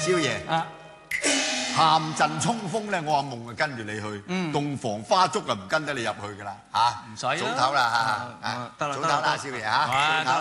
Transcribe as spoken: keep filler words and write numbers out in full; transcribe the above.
少爺。 啊， 鹹陣衝鋒咧，我阿夢啊跟住你去。 嗯。 洞房花燭啊，唔跟得你入去㗎啦嚇。 唔使啦早唞啦嚇， 啊得啦早唞啦， 得啦少爺嚇。 啊早唞啦。